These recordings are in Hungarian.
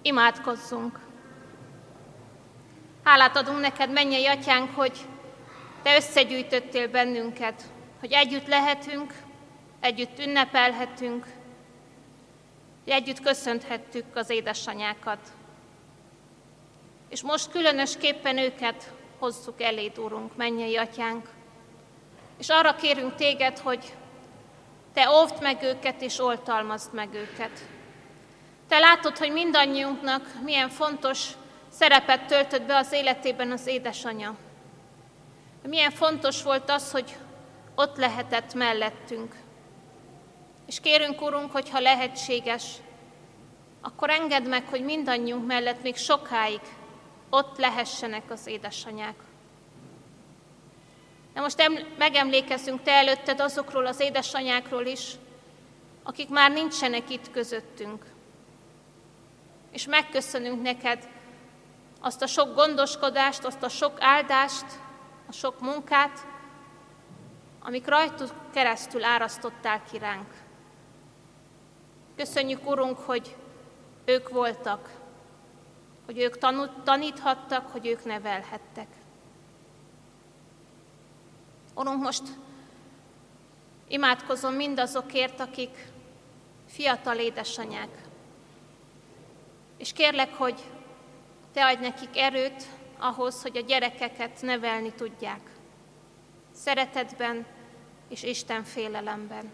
Imádkozzunk! Hálát adunk neked, mennyei Atyánk, hogy te összegyűjtöttél bennünket, hogy együtt lehetünk, együtt ünnepelhetünk, hogy együtt köszönthettük az édesanyákat. És most különösképpen őket hozzuk eléd, Urunk, mennyei Atyánk. És arra kérünk téged, hogy te óvd meg őket és oltalmazd meg őket. Te látod, hogy mindannyiunknak milyen fontos szerepet töltött be az életében az édesanya. Milyen fontos volt az, hogy ott lehetett mellettünk. És kérünk, Urunk, hogy ha lehetséges, akkor engedd meg, hogy mindannyiunk mellett még sokáig ott lehessenek az édesanyák. De most megemlékezzünk te előtted azokról az édesanyákról is, akik már nincsenek itt közöttünk. És megköszönünk neked azt a sok gondoskodást, azt a sok áldást, a sok munkát, amik rajtuk keresztül árasztottál ki ránk. Köszönjük, Urunk, hogy ők voltak, hogy ők taníthattak, hogy ők nevelhettek. Urunk, most imádkozom mindazokért, akik fiatal édesanyák. És kérlek, hogy te adj nekik erőt ahhoz, hogy a gyerekeket nevelni tudják. Szeretetben és Isten félelemben.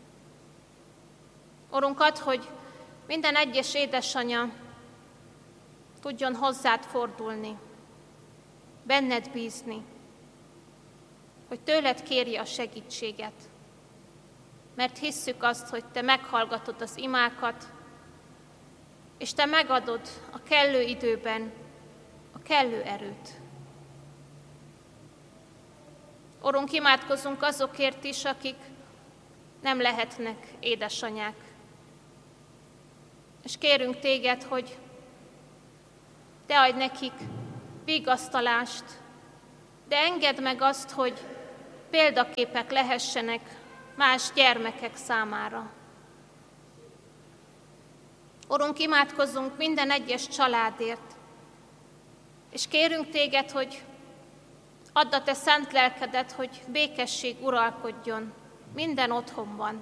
Urunk, add, hogy minden egyes édesanya tudjon hozzád fordulni, benned bízni, hogy tőled kérje a segítséget, mert hisszük azt, hogy te meghallgatod az imákat, és te megadod a kellő időben a kellő erőt. Urunk, imádkozunk azokért is, akik nem lehetnek édesanyák. És kérünk téged, hogy te adj nekik vigasztalást, de engedd meg azt, hogy példaképek lehessenek más gyermekek számára. Urunk, imádkozzunk minden egyes családért, és kérünk téged, hogy add a te szent lelkedet, hogy békesség uralkodjon minden otthonban.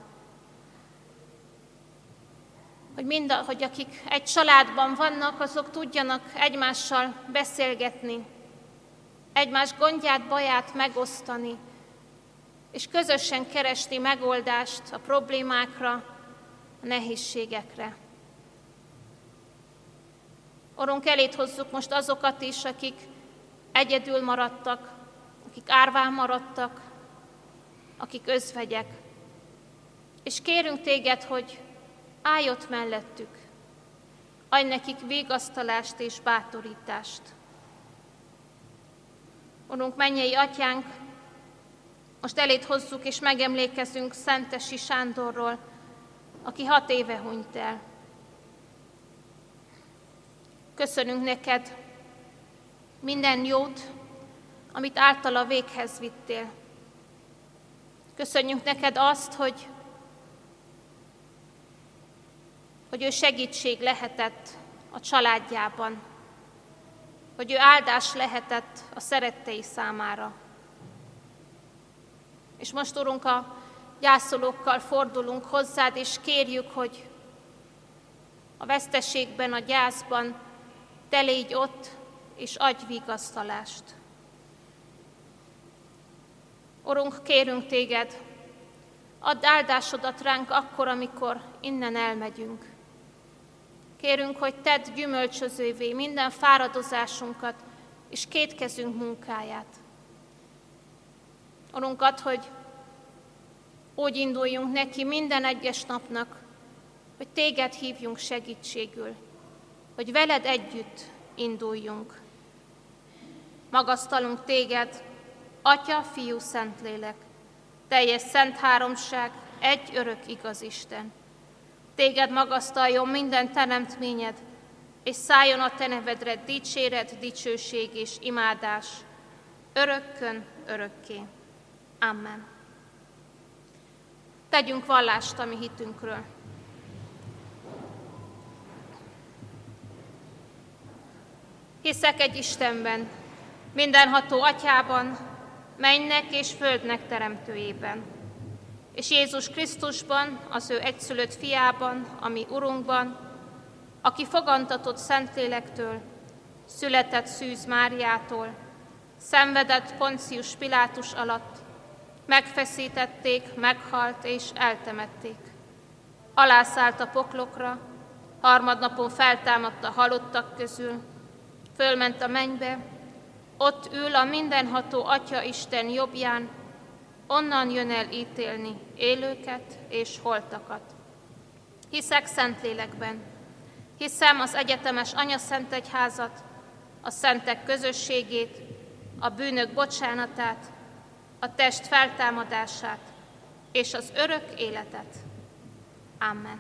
Hogy akik egy családban vannak, azok tudjanak egymással beszélgetni, egymás gondját, baját megosztani, és közösen keresni megoldást a problémákra, a nehézségekre. Urunk, eléd hozzuk most azokat is, akik egyedül maradtak, akik árván maradtak, akik özvegyek. És kérünk téged, hogy állj ott mellettük, adj nekik vigasztalást és bátorítást. Urunk, mennyei Atyánk, most eléd hozzuk és megemlékezünk Szentesi Sándorról, aki 6 éve hunyt el. Köszönünk neked minden jót, amit általa véghez vittél. Köszönjük neked azt, hogy ő segítség lehetett a családjában, hogy ő áldás lehetett a szerettei számára. És most, Urunk, a gyászolókkal fordulunk hozzád, és kérjük, hogy a veszteségben, a gyászban te légy ott, és adj vigasztalást. Urunk, kérünk téged, add áldásodat ránk akkor, amikor innen elmegyünk. Kérünk, hogy tedd gyümölcsözővé minden fáradozásunkat és kétkezünk munkáját. Urunk, add, hogy úgy induljunk neki minden egyes napnak, hogy téged hívjunk segítségül, hogy veled együtt induljunk. Magasztalunk téged, Atya, Fiú, Szentlélek, teljes szent háromság, egy örök igaz Isten. Téged magasztaljon minden teremtményed, és szálljon a te nevedre dicséret, dicsőség és imádás, örökkön, örökké. Amen. Tegyünk vallást a mi hitünkről. Hiszek egy Istenben, mindenható Atyában, mennynek és földnek teremtőjében, és Jézus Krisztusban, az ő egyszülött fiában, a mi Urunkban, aki fogantatott Szentlélektől, született Szűz Máriától, szenvedett Poncius Pilátus alatt, megfeszítették, meghalt és eltemették. Alászállt a poklokra, harmadnapon feltámadt a halottak közül, fölment a mennybe, ott ül a mindenható Atya Isten jobbján, onnan jön el ítélni élőket és holtakat. Hiszek Szentlélekben, hiszem az egyetemes anyaszentegyházat, a szentek közösségét, a bűnök bocsánatát, a test feltámadását és az örök életet. Amen.